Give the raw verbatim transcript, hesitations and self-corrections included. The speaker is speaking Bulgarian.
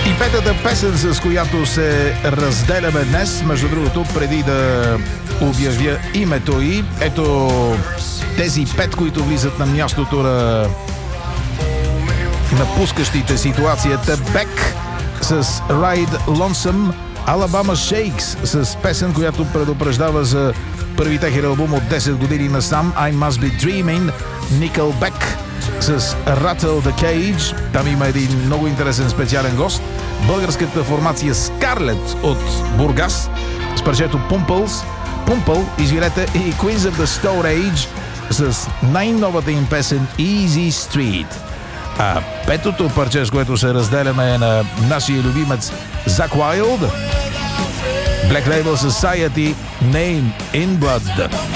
И петата песен, с която се разделяме днес, между другото, преди да обявя името й, ето тези пет, които влизат на мястото на напускащите ситуацията. Бек с Ride Lonesome, Alabama Shakes с песен, която предупреждава за първи техен албум от десет години насам, I Must Be Dreaming. Nickelback с Rattle the Cage. Там има един много интересен специален гост. Българската формация Scarlet от Бургас с парчето Pumples. Пумпъл, извинете, и Queens of the Stone Age с най-новата им песен Easy Street. А петото парче, с което се разделяме, е на нашия любимец Зак Уайлд. Black Label Society, Name in Blood.